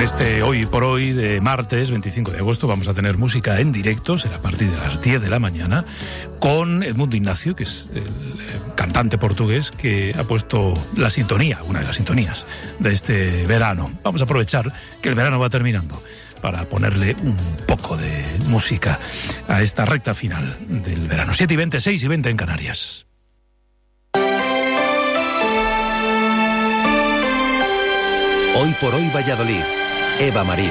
este Hoy por Hoy de martes 25 de agosto vamos a tener música en directo, será a partir de las 10 de la mañana, con Edmundo Ignacio, que es el cantante portugués que ha puesto la sintonía, una de las sintonías de este verano. Vamos a aprovechar que el verano va terminando para ponerle un poco de música a esta recta final del verano. 7:20, 6:20 en Canarias. Hoy por Hoy Valladolid, Eva Marín.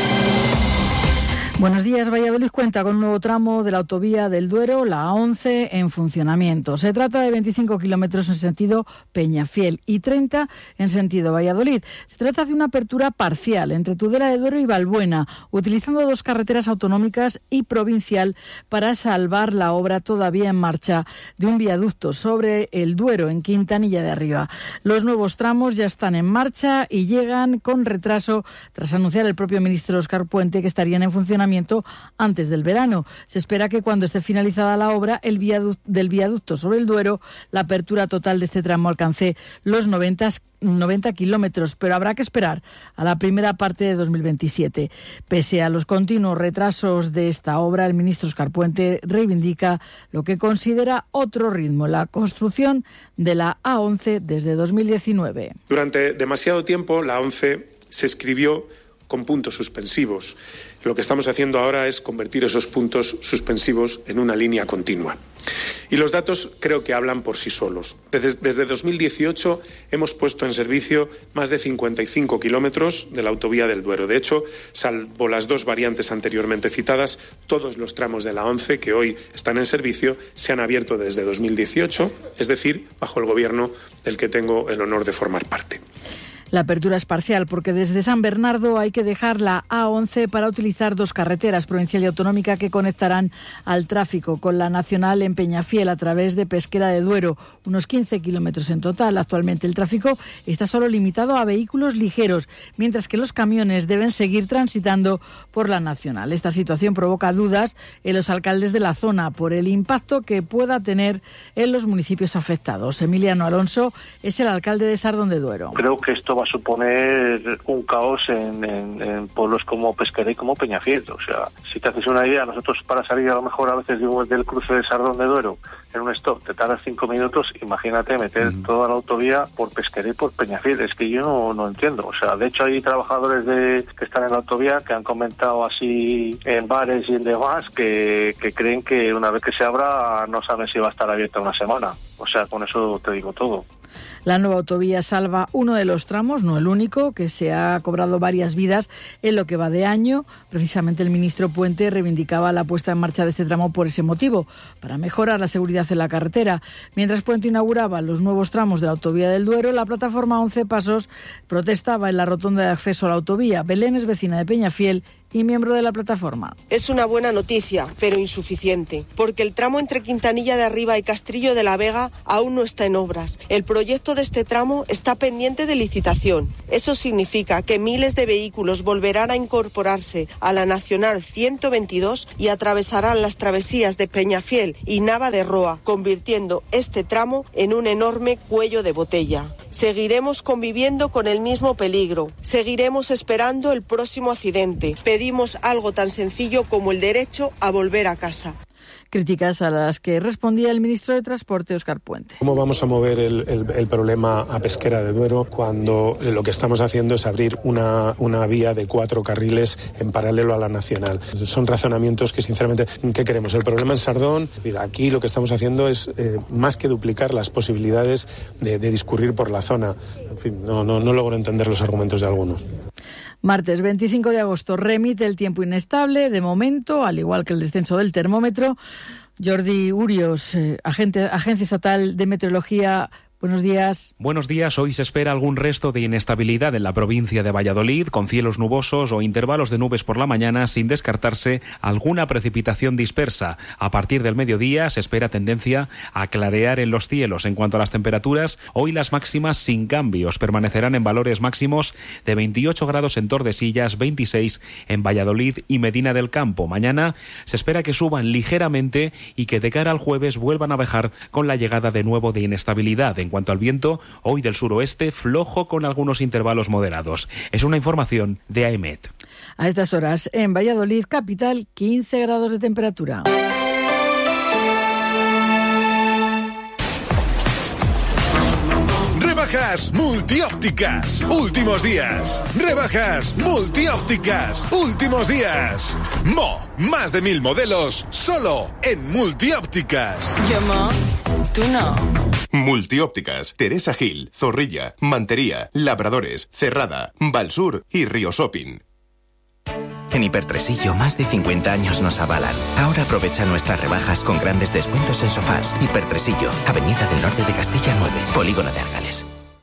Buenos días. Valladolid cuenta con un nuevo tramo de la autovía del Duero, la A11, en funcionamiento. Se trata de 25 kilómetros en sentido Peñafiel y 30 en sentido Valladolid. Se trata de una apertura parcial entre Tudela de Duero y Valbuena, utilizando dos carreteras autonómicas y provincial para salvar la obra todavía en marcha de un viaducto sobre el Duero en Quintanilla de Arriba. Los nuevos tramos ya están en marcha y llegan con retraso tras anunciar el propio ministro Óscar Puente que estarían en funcionamiento antes del verano. Se espera que cuando esté finalizada la obra del viaducto sobre el Duero, la apertura total de este tramo alcance los 90 kilómetros, pero habrá que esperar a la primera parte de 2027. Pese a los continuos retrasos de esta obra, el ministro Óscar Puente reivindica lo que considera otro ritmo, la construcción de la A11 desde 2019. Durante demasiado tiempo la A11 se escribió con puntos suspensivos. Lo que estamos haciendo ahora es convertir esos puntos suspensivos en una línea continua. Y los datos creo que hablan por sí solos. Desde 2018 hemos puesto en servicio más de 55 kilómetros de la autovía del Duero. De hecho, salvo las dos variantes anteriormente citadas, todos los tramos de la A11 que hoy están en servicio se han abierto desde 2018, es decir, bajo el gobierno del que tengo el honor de formar parte. La apertura es parcial porque desde San Bernardo hay que dejar la A11 para utilizar dos carreteras, provincial y autonómica, que conectarán al tráfico con la nacional en Peñafiel a través de Pesquera de Duero, unos 15 kilómetros en total. Actualmente el tráfico está solo limitado a vehículos ligeros, mientras que los camiones deben seguir transitando por la nacional. Esta situación provoca dudas en los alcaldes de la zona por el impacto que pueda tener en los municipios afectados. Emiliano Alonso es el alcalde de Sardón de Duero. Creo que esto va a suponer un caos en pueblos como Pesquera y como Peñafiel. O sea, si te haces una idea, nosotros para salir a lo mejor a veces del cruce de Sardón de Duero en un stop te tardas 5 minutos, imagínate meter toda la autovía por Pesquera y por Peñafiel. Es que yo no entiendo. O sea, de hecho hay trabajadores que están en la autovía que han comentado así en bares y en demás que creen que una vez que se abra no saben si va a estar abierta una semana. O sea, con eso te digo todo. La nueva autovía salva uno de los tramos, no el único, que se ha cobrado varias vidas en lo que va de año. Precisamente el ministro Puente reivindicaba la puesta en marcha de este tramo por ese motivo, para mejorar la seguridad en la carretera. Mientras Puente inauguraba los nuevos tramos de la autovía del Duero, la plataforma 11 Pasos protestaba en la rotonda de acceso a la autovía. Belén es vecina de Peñafiel y miembro de la plataforma. Es una buena noticia, pero insuficiente, porque el tramo entre Quintanilla de Arriba y Castrillo de la Vega aún no está en obras. El proyecto de este tramo está pendiente de licitación. Eso significa que miles de vehículos volverán a incorporarse a la Nacional 122 y atravesarán las travesías de Peñafiel y Nava de Roa, convirtiendo este tramo en un enorme cuello de botella. Seguiremos conviviendo con el mismo peligro. Seguiremos esperando el próximo accidente. Pedimos algo tan sencillo como el derecho a volver a casa. Críticas a las que respondía el ministro de Transporte, Óscar Puente. ¿Cómo vamos a mover el problema a Pesquera de Duero cuando lo que estamos haciendo es abrir una vía de 4 carriles en paralelo a la nacional? Son razonamientos que, sinceramente, ¿qué queremos? El problema en Sardón, aquí lo que estamos haciendo es más que duplicar las posibilidades de discurrir por la zona. En fin, no logro entender los argumentos de algunos. Martes 25 de agosto remite el tiempo inestable, de momento, al igual que el descenso del termómetro. Jordi Urios, Agencia Estatal de Meteorología. Buenos días. Buenos días. Hoy se espera algún resto de inestabilidad en la provincia de Valladolid, con cielos nubosos o intervalos de nubes por la mañana, sin descartarse alguna precipitación dispersa. A partir del mediodía se espera tendencia a clarear en los cielos. En cuanto a las temperaturas, hoy las máximas sin cambios permanecerán en valores máximos de 28 grados en Tordesillas, 26 en Valladolid y Medina del Campo. Mañana se espera que suban ligeramente y que de cara al jueves vuelvan a bajar con la llegada de nuevo de inestabilidad. En en cuanto al viento, hoy del suroeste, flojo con algunos intervalos moderados. Es una información de AEMET. A estas horas, en Valladolid, capital, 15 grados de temperatura. Rebajas multiópticas, últimos días. Rebajas multiópticas, últimos días. Más de 1000 modelos, solo en multiópticas. Yo, tú no. Multiópticas, Teresa Gil, Zorrilla, Mantería, Labradores, Cerrada, Valsur y Río Shopping. En Hipertresillo, más de 50 años nos avalan. Ahora aprovecha nuestras rebajas con grandes descuentos en sofás. Hipertresillo, Avenida del Norte de Castilla 9, Polígono de Argales.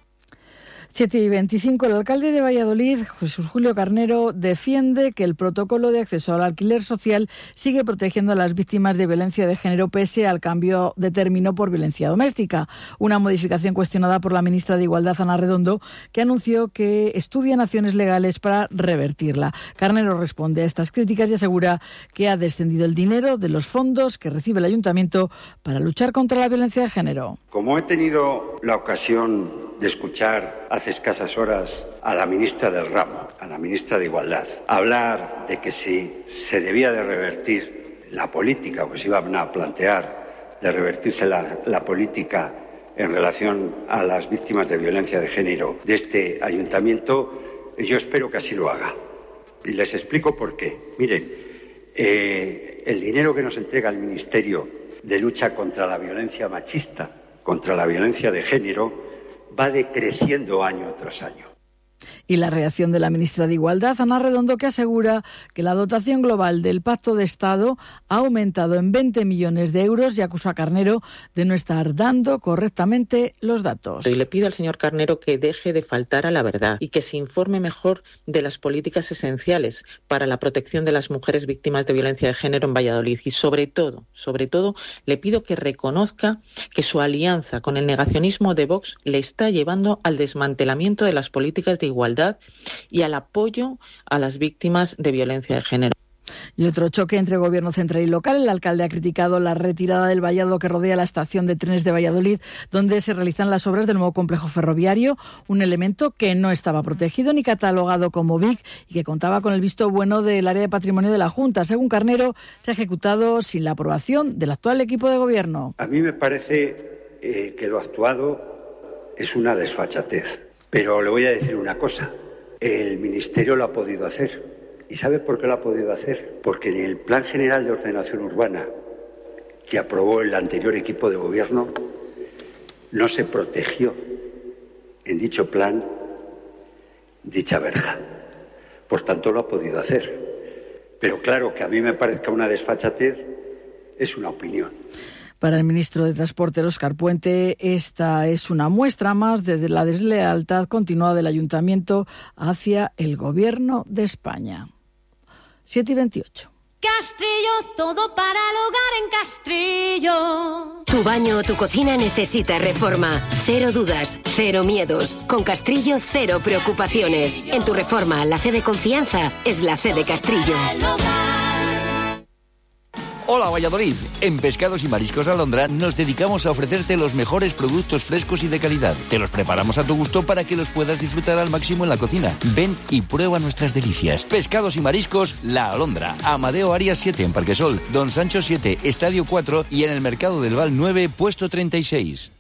7:25, el alcalde de Valladolid, Jesús Julio Carnero, defiende que el protocolo de acceso al alquiler social sigue protegiendo a las víctimas de violencia de género pese al cambio de término por violencia doméstica. Una modificación cuestionada por la ministra de Igualdad, Ana Redondo, que anunció que estudian acciones legales para revertirla. Carnero responde a estas críticas y asegura que ha descendido el dinero de los fondos que recibe el ayuntamiento para luchar contra la violencia de género. Como he tenido la ocasión de escuchar hace escasas horas a la ministra del ramo, a la ministra de Igualdad, hablar de que si se debía de revertir la política, o que se iban a plantear de revertirse la política en relación a las víctimas de violencia de género de este ayuntamiento, yo espero que así lo haga. Y les explico por qué. Miren, el dinero que nos entrega el Ministerio de Lucha contra la Violencia Machista, contra la violencia de género, va decreciendo año tras año. Y la reacción de la ministra de Igualdad, Ana Redondo, que asegura que la dotación global del Pacto de Estado ha aumentado en 20 millones de euros y acusa a Carnero de no estar dando correctamente los datos. Y le pido al señor Carnero que deje de faltar a la verdad y que se informe mejor de las políticas esenciales para la protección de las mujeres víctimas de violencia de género en Valladolid. Y sobre todo, le pido que reconozca que su alianza con el negacionismo de Vox le está llevando al desmantelamiento de las políticas de igualdad y al apoyo a las víctimas de violencia de género. Y otro choque entre gobierno central y local. El alcalde ha criticado la retirada del vallado que rodea la estación de trenes de Valladolid, donde se realizan las obras del nuevo complejo ferroviario, un elemento que no estaba protegido ni catalogado como BIC y que contaba con el visto bueno del área de patrimonio de la Junta. Según Carnero, se ha ejecutado sin la aprobación del actual equipo de gobierno. A mí me parece que lo actuado es una desfachatez. Pero le voy a decir una cosa, el Ministerio lo ha podido hacer. ¿Y sabe por qué lo ha podido hacer? Porque en el Plan General de Ordenación Urbana que aprobó el anterior equipo de gobierno no se protegió en dicho plan dicha verja. Por tanto, lo ha podido hacer. Pero claro, que a mí me parezca una desfachatez es una opinión. Para el ministro de Transporte, Óscar Puente, esta es una muestra más de la deslealtad continuada del Ayuntamiento hacia el Gobierno de España. 7:28. Castrillo, todo para el hogar en Castrillo. Tu baño o tu cocina necesita reforma. Cero dudas, cero miedos. Con Castrillo, cero preocupaciones. En tu reforma, la C de confianza es la C de Castrillo. Hola Valladolid, en Pescados y Mariscos Alondra nos dedicamos a ofrecerte los mejores productos frescos y de calidad. Te los preparamos a tu gusto para que los puedas disfrutar al máximo en la cocina. Ven y prueba nuestras delicias. Pescados y Mariscos La Alondra, Amadeo Arias 7 en Parquesol, Don Sancho 7, Estadio 4 y en el Mercado del Val 9, puesto 36.